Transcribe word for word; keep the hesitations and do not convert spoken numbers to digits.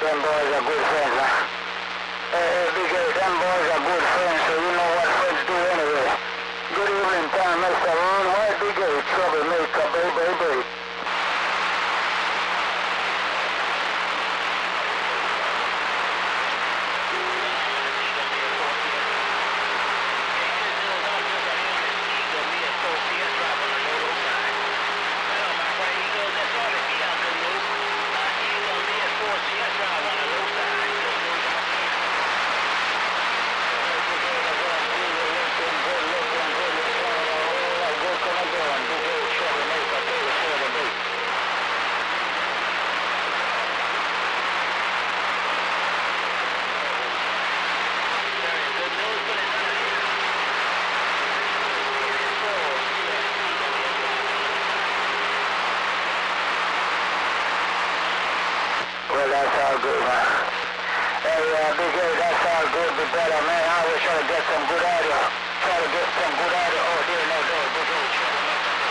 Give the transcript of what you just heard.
Them boys are good friends, man. Hey, hey, Big A, them boys are good friends, so you know what friends do anyway. Good evening, time, Mister Ron. Why Big A, troublemaker, baby, baby. Well, that's all good, man. Hey, uh, Big A, that's all good, but better, man. I always try to get some good audio. Try to get